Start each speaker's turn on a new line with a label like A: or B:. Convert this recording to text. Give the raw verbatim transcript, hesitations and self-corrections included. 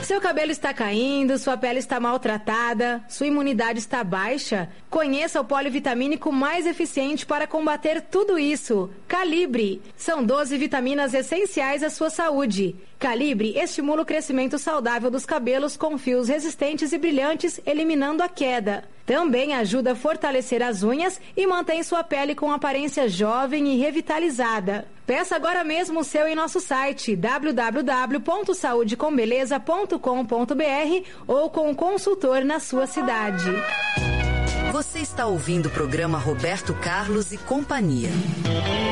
A: Seu cabelo está caindo, sua pele está maltratada, sua imunidade está baixa? Conheça o polivitamínico mais eficiente para combater tudo isso. Calibre. São doze vitaminas essenciais à sua saúde. Calibre estimula o crescimento saudável dos cabelos com fios resistentes e brilhantes, eliminando a queda. Também ajuda a fortalecer as unhas e mantém sua pele com aparência jovem e revitalizada. Peça agora mesmo o seu em nosso site w w w ponto saúde com beleza ponto com ponto b r ou com o consultor na sua cidade.
B: Você está ouvindo o programa Roberto Carlos e Companhia.